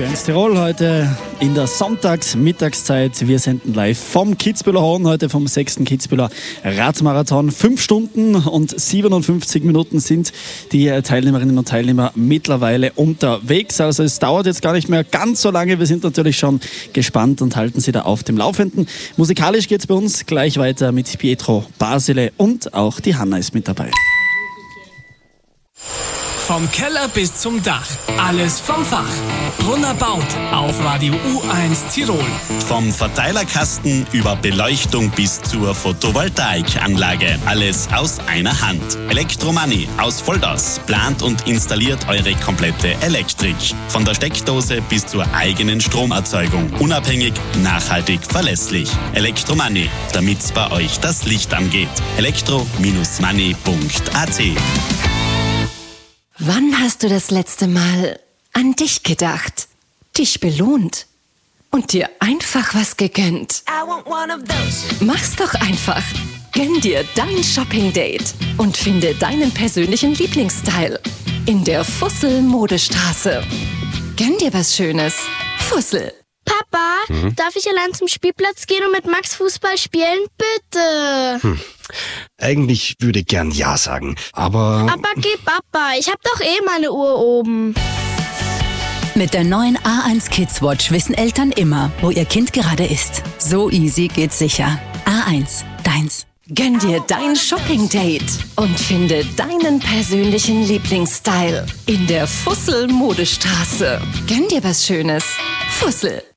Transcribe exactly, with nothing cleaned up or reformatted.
eins Tirol heute in der Sonntags-Mittagszeit. Wir senden live vom Kitzbüheler Horn, heute vom sechsten Kitzbüheler Radmarathon. Fünf Stunden und siebenundfünfzig Minuten sind die Teilnehmerinnen und Teilnehmer mittlerweile unterwegs. Also es dauert jetzt gar nicht mehr ganz so lange. Wir sind natürlich schon gespannt und halten Sie da auf dem Laufenden. Musikalisch geht es bei uns gleich weiter mit Pietro Basile und auch die Hanna ist mit dabei. Vom Keller bis zum Dach, alles vom Fach. Brunner baut auf Radio U eins Tirol. Vom Verteilerkasten über Beleuchtung bis zur Photovoltaikanlage. Alles aus einer Hand. Elektromoney aus Volldas plant und installiert eure komplette Elektrik. Von der Steckdose bis zur eigenen Stromerzeugung. Unabhängig, nachhaltig, verlässlich. Elektromoney, damit's bei euch das Licht angeht. elektro Money punkt a t. Wann hast du das letzte Mal an dich gedacht, dich belohnt und dir einfach was gegönnt? Mach's doch einfach. Gönn dir dein Shopping-Date und finde deinen persönlichen Lieblingsstyle in der Fussel-Modestraße. Gönn dir was Schönes. Fussel. Papa, hm? darf ich allein zum Spielplatz gehen und mit Max Fußball spielen? Bitte. Hm. Eigentlich würde ich gern Ja sagen, aber... Aber geh Papa, ich hab doch eh meine Uhr oben. Mit der neuen A eins Kids Watch wissen Eltern immer, wo ihr Kind gerade ist. So easy geht's sicher. A eins, deins. Gönn dir dein Shopping-Date und finde deinen persönlichen Lieblingsstyle in der Fussel-Modestraße. Gönn dir was Schönes. Fussel.